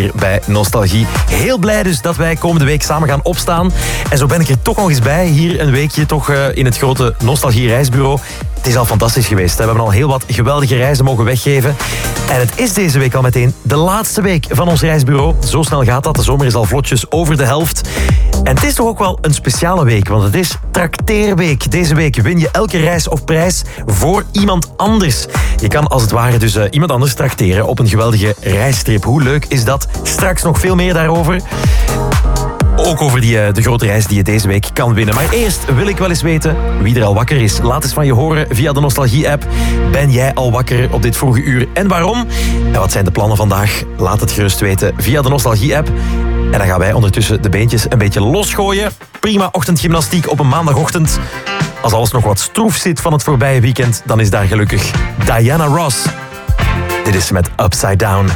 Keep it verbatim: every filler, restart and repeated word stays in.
hier bij Nostalgie. Heel blij dus dat wij komende week samen gaan opstaan. En zo ben ik er toch nog eens bij, hier een weekje toch uh, in het grote Nostalgie reisbureau. Het is al fantastisch geweest. Hè? We hebben al heel wat geweldige reizen mogen weggeven. En het is deze week al meteen de laatste week van ons reisbureau. Zo snel gaat dat. De zomer is al vlotjes over de helft. En het is toch ook wel een speciale week, want het is Trakteerweek. Deze week win je elke reis of prijs voor iemand anders. Je kan als het ware dus uh, iemand anders trakteren op een geweldige reistrip. Hoe leuk is dat? Straks nog veel meer daarover. Ook over die, uh, de grote reis die je deze week kan winnen. Maar eerst wil ik wel eens weten wie er al wakker is. Laat eens van je horen via de Nostalgie-app. Ben jij al wakker op dit vroege uur en waarom? En wat zijn de plannen vandaag? Laat het gerust weten via de Nostalgie-app. En dan gaan wij ondertussen de beentjes een beetje losgooien. Prima ochtendgymnastiek op een maandagochtend. Als alles nog wat stroef zit van het voorbije weekend, dan is daar gelukkig Diana Ross. Dit is met Upside Down.